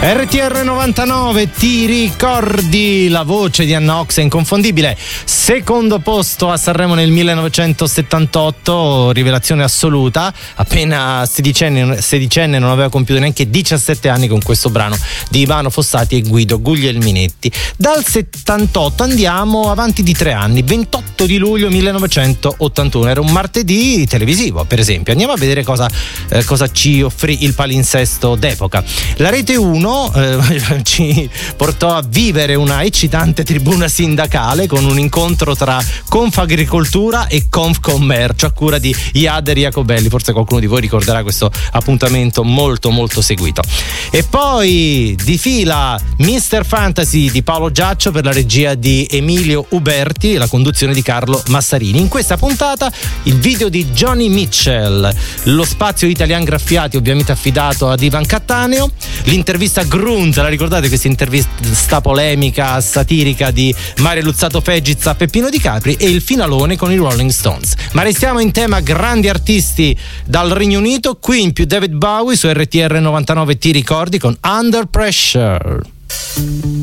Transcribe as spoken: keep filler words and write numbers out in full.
R T R novantanove, ti ricordi? La voce di Anna Ox è inconfondibile. Secondo posto a Sanremo nel millenovecentosettantotto, rivelazione assoluta. Appena sedicenne, sedicenne, non aveva compiuto neanche diciassette anni con questo brano di Ivano Fossati e Guido Guglielminetti. Dal settantotto andiamo avanti di tre anni, ventotto di luglio millenovecentottantuno. Era un martedì televisivo, per esempio. Andiamo a vedere cosa, eh, cosa ci offrì il palinsesto d'epoca. La Rete uno eh, ci portò a vivere una eccitante tribuna sindacale con un incontro tra Confagricoltura e Confcommercio a cura di Iader Jacobelli. Forse qualcuno di voi ricorderà questo appuntamento molto molto seguito. E poi di fila mister Fantasy di Paolo Giaccio per la regia di Emilio Uberti e la conduzione di Carlo Massarini. In questa puntata il video di Johnny Mitchell, lo spazio Italian Graffiati ovviamente affidato ad Ivan Cattaneo, l'intervista Grunt, la ricordate questa intervista polemica satirica di Mario Luzzato Fegiz a Peppino Di Capri, e il finalone con i Rolling Stones. Ma restiamo in tema grandi artisti dal Regno Unito, qui in più David Bowie su R T R novantanove, ti ricordi, con Under Pressure.